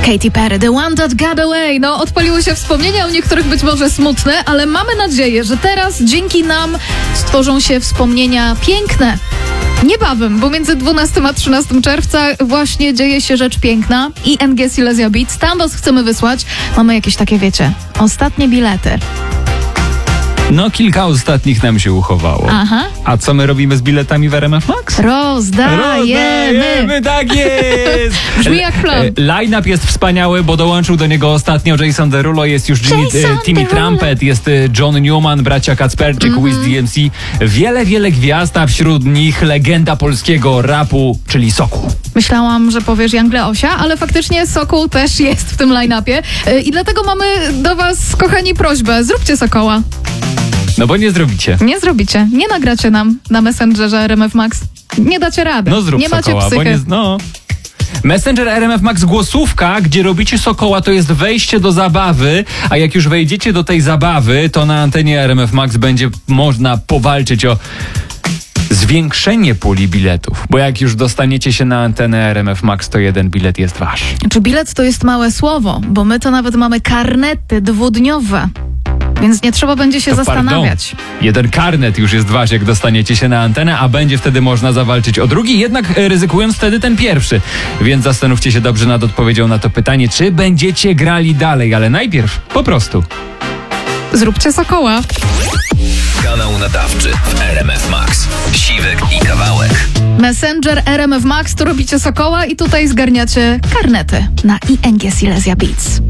Katy Perry, The One That Got Away. No, odpaliły się wspomnienia, u niektórych być może smutne, ale mamy nadzieję, że teraz dzięki nam stworzą się wspomnienia piękne. Niebawem, bo między 12 a 13 czerwca właśnie dzieje się rzecz piękna. ING Silesia Beats. Tam was chcemy wysłać. Mamy jakieś takie, wiecie, ostatnie bilety. No, kilka ostatnich nam się uchowało. Aha. A co my robimy z biletami w RMF Max? Rozdajemy. Tak jest! Brzmi jak plan. Line-up jest wspaniały, bo dołączył do niego ostatnio Jason Derulo, jest już Timmy Trumpet, jest John Newman, bracia Kacperczyk, Wiz DMC. Wiele gwiazd, a wśród nich legenda polskiego rapu, czyli Sokół. Myślałam, że powiesz Young Leosia, ale faktycznie Sokół też jest w tym line-upie. I dlatego mamy do was, kochani, prośbę. Zróbcie Sokoła. No bo nie zrobicie. Nie zrobicie. Nie nagracie nam na Messengerze RMF Max. Nie dacie rady. No zrób nie macie Sokoła, psychy. bo nie... No. Messenger RMF Max głosówka, gdzie robicie Sokoła, to jest wejście do zabawy, a jak już wejdziecie do tej zabawy, to na antenie RMF Max będzie można powalczyć o zwiększenie puli biletów, bo jak już dostaniecie się na antenę RMF Max, to jeden bilet jest wasz. Czy bilet to jest małe słowo, bo my to nawet mamy karnety dwudniowe. Więc nie trzeba będzie się zastanawiać. Pardon. Jeden karnet już jest wasz, jak dostaniecie się na antenę, a będzie wtedy można zawalczyć o drugi, jednak ryzykując wtedy ten pierwszy. Więc zastanówcie się dobrze nad odpowiedzią na to pytanie, czy będziecie grali dalej, ale najpierw po prostu Zróbcie Sokoła. Kanał nadawczy w RMF Max. Siwek i Kawałek. Messenger RMF Max, to robicie Sokoła i tutaj zgarniacie karnety na ING Silesia Beats.